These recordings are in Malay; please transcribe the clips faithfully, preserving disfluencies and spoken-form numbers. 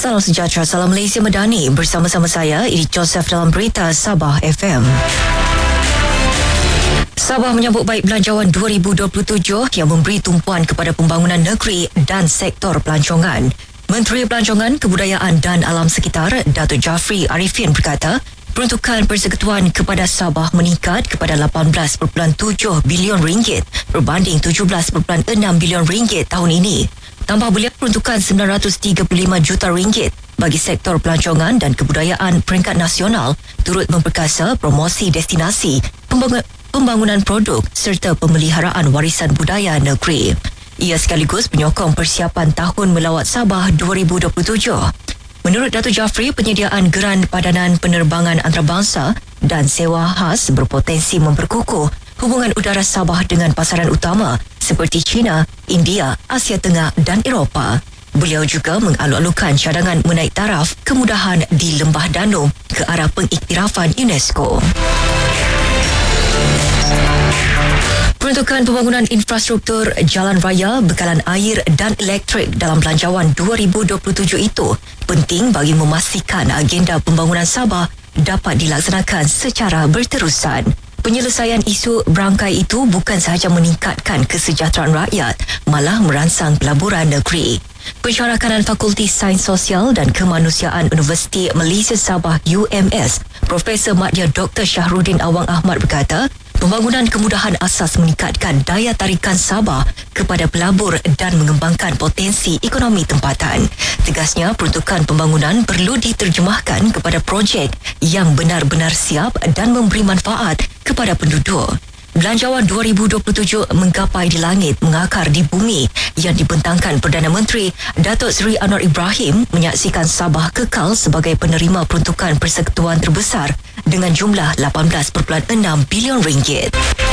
Salam sejahtera, salam Malaysia Madani. Bersama-sama saya, Edi Joseph dalam Berita Sabah F M. Sabah menyambut baik Belanjawan dua ribu dua puluh tujuh yang memberi tumpuan kepada pembangunan negeri dan sektor pelancongan. Menteri Pelancongan, Kebudayaan dan Alam Sekitar, Datuk Jafri Arifin berkata, peruntukan persekutuan kepada Sabah meningkat kepada lapan belas perpuluhan tujuh bilion ringgit berbanding tujuh belas perpuluhan enam bilion ringgit tahun ini. Tambah beliau, peruntukan sembilan ratus tiga puluh lima juta ringgit bagi sektor pelancongan dan kebudayaan peringkat nasional turut memperkasa promosi destinasi, pembangunan, pembangunan produk serta pemeliharaan warisan budaya negeri. Ia sekaligus menyokong persiapan Tahun Melawat Sabah dua ribu dua puluh tujuh. Menurut Datuk Jafri, penyediaan geran padanan penerbangan antarabangsa dan sewa khas berpotensi memperkukuh hubungan udara Sabah dengan pasaran utama seperti China, India, Asia Tengah dan Eropah. Beliau juga mengalu-alukan cadangan menaik taraf kemudahan di Lembah Danum ke arah pengiktirafan UNESCO. Peruntukan pembangunan infrastruktur jalan raya, bekalan air dan elektrik dalam Belanjawan dua ribu dua puluh tujuh itu penting bagi memastikan agenda pembangunan Sabah dapat dilaksanakan secara berterusan. Penyelesaian isu berangkai itu bukan sahaja meningkatkan kesejahteraan rakyat, malah merangsang pelaburan negeri. Pensyarah kanan Fakulti Sains Sosial dan Kemanusiaan Universiti Malaysia Sabah U M S, Profesor Madya Doktor Syahrudin Awang Ahmad berkata, pembangunan kemudahan asas meningkatkan daya tarikan Sabah kepada pelabur dan mengembangkan potensi ekonomi tempatan. Tegasnya, peruntukan pembangunan perlu diterjemahkan kepada projek yang benar-benar siap dan memberi manfaat kepada penduduk. Belanjawan dua ribu dua puluh tujuh menggapai di langit, mengakar di bumi yang dibentangkan Perdana Menteri Datuk Seri Anwar Ibrahim menyaksikan Sabah kekal sebagai penerima peruntukan persekutuan terbesar dengan jumlah lapan belas perpuluhan enam bilion ringgit.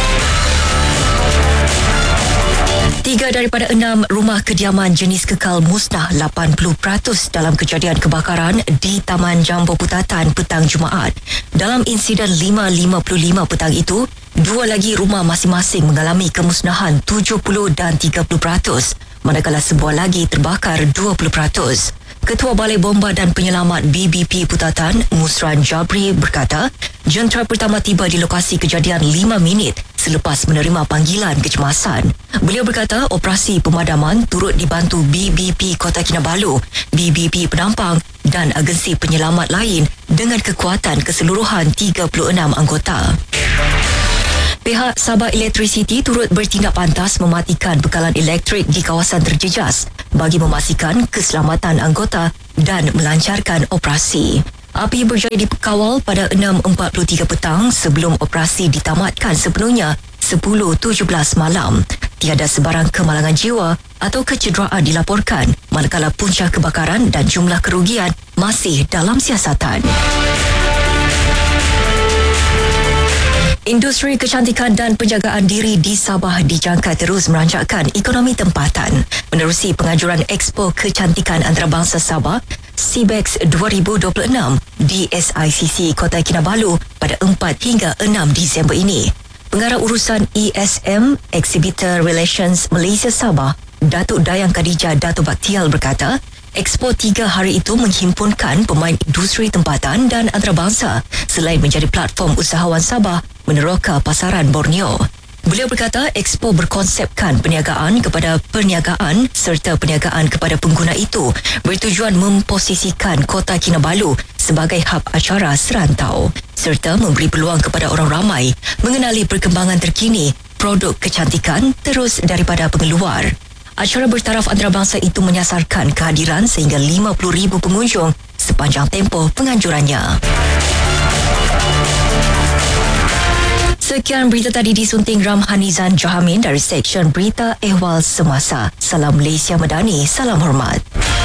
Tiga daripada enam rumah kediaman jenis kekal musnah lapan puluh peratus dalam kejadian kebakaran di Taman Jambu Putatan petang Jumaat. Dalam insiden lima lima puluh lima petang itu, dua lagi rumah masing-masing mengalami kemusnahan tujuh puluh dan tiga puluh peratus, manakala sebuah lagi terbakar dua puluh peratus. Ketua Balai Bomba dan Penyelamat B B P Putatan, Musran Jabri berkata, jentera pertama tiba di lokasi kejadian lima minit selepas menerima panggilan kecemasan. Beliau berkata operasi pemadaman turut dibantu B B P Kota Kinabalu, B B P Penampang dan agensi penyelamat lain dengan kekuatan keseluruhan tiga puluh enam anggota. Pihak Sabah Electricity turut bertindak pantas mematikan bekalan elektrik di kawasan terjejas bagi memastikan keselamatan anggota dan melancarkan operasi. Api berjaya dikawal pada enam empat puluh tiga petang sebelum operasi ditamatkan sepenuhnya sepuluh tujuh belas malam. Tiada sebarang kemalangan jiwa atau kecederaan dilaporkan, manakala punca kebakaran dan jumlah kerugian masih dalam siasatan. Industri kecantikan dan penjagaan diri di Sabah dijangka terus merancakkan ekonomi tempatan. Menerusi penganjuran Expo Kecantikan Antarabangsa Sabah, SEABEX dua ribu dua puluh enam di S I C C Kota Kinabalu pada empat hingga enam Disember ini. Pengarah urusan E S M Exhibitor Relations Malaysia Sabah, Datuk Dayang Khadijah Datuk Baktial berkata, Expo tiga hari itu menghimpunkan pemain industri tempatan dan antarabangsa selain menjadi platform usahawan Sabah meneroka pasaran Borneo. Beliau berkata Expo berkonsepkan perniagaan kepada perniagaan serta perniagaan kepada pengguna itu bertujuan memposisikan Kota Kinabalu sebagai hub acara serantau serta memberi peluang kepada orang ramai mengenali perkembangan terkini produk kecantikan terus daripada pengeluar. Acara bertaraf antarabangsa itu menyasarkan kehadiran sehingga lima puluh ribu pengunjung sepanjang tempoh penganjurannya. Sekian berita tadi disunting Ram Hanizan Jahamin dari Seksyen Berita Ehwal Semasa. Salam Malaysia Madani, salam hormat.